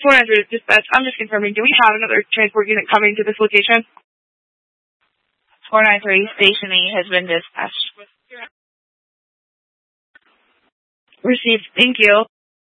493 dispatch. I'm just confirming. Do we have another transport unit coming to this location? 493 Station 8 has been dispatched. Received. Thank you.